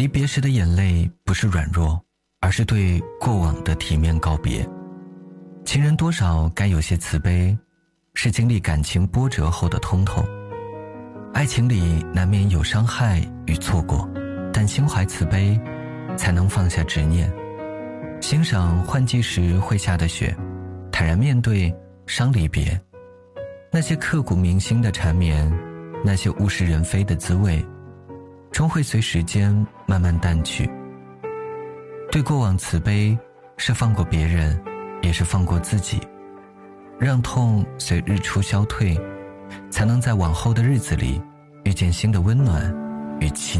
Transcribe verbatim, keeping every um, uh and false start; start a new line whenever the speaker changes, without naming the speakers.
离别时的眼泪不是软弱，而是对过往的体面告别。情人多少该有些慈悲，是经历感情波折后的通透。爱情里难免有伤害与错过，但心怀慈悲，才能放下执念，欣赏换季时会下的雪，坦然面对伤离别。那些刻骨铭心的缠绵，那些物是人非的滋味，终会随时间慢慢淡去。对过往慈悲，是放过别人，也是放过自己，让痛随日出消退，才能在往后的日子里遇见新的温暖与期